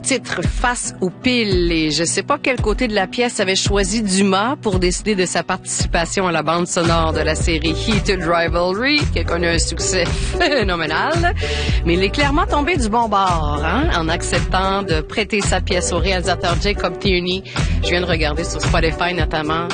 Titre Face aux piles, et je sais pas quel côté de la pièce avait choisi Dumas pour décider de sa participation à la bande sonore de la série Heated Rivalry, qui a connu un succès phénoménal. Mais il est clairement tombé du bon bord, en acceptant de prêter sa pièce au réalisateur Jacob Tierney. Je viens de regarder sur Spotify notamment.